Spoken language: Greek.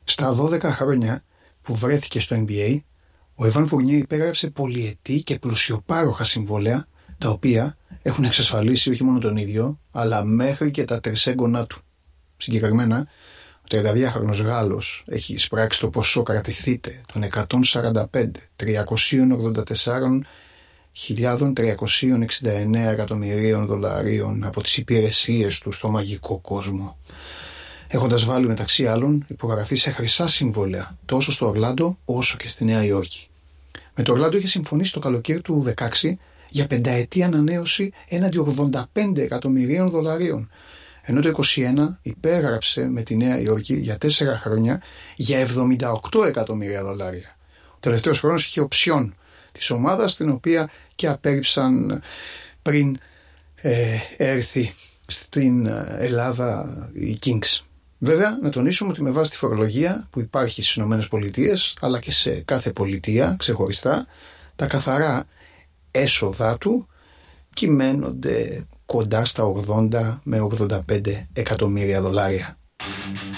Στα 12 χρόνια που βρέθηκε στο NBA, ο Εβάν Φουρνιέ υπέγραψε πολυετή και πλουσιοπάροχα συμβόλαια, τα οποία έχουν εξασφαλίσει όχι μόνο τον ίδιο, αλλά μέχρι και τα τρισέγγονά του. Συγκεκριμένα, ο 32χρονος Γάλλος έχει εισπράξει το ποσό κρατηθείτε των 145.364.369 εκατομμυρίων δολαρίων από τις υπηρεσίες του στο μαγικό κόσμο, έχοντας βάλει μεταξύ άλλων υπογραφή σε χρυσά συμβόλαια τόσο στο Ορλάντο όσο και στη Νέα Υόρκη. Με το Ορλάντο είχε συμφωνήσει το καλοκαίρι του 2016 για 5ετή ανανέωση έναντι 85 εκατομμυρίων δολαρίων, ενώ το 2021 υπέγραψε με τη Νέα Υόρκη για 4 χρόνια για 78 εκατομμύρια δολάρια. Ο τελευταίος χρόνος είχε οψιόν της ομάδας, την οποία και απέρριψαν πριν έρθει στην Ελλάδα οι Kings. Βέβαια, να τονίσουμε ότι με βάση τη φορολογία που υπάρχει στις ΗΠΑ, αλλά και σε κάθε πολιτεία ξεχωριστά, τα καθαρά έσοδά του κυμαίνονται κοντά στα 80 με 85 εκατομμύρια δολάρια.